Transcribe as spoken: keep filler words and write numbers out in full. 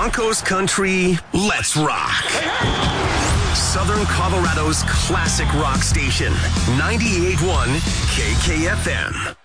Broncos country, let's rock. Southern Colorado's classic rock station, ninety-eight point one K K F M.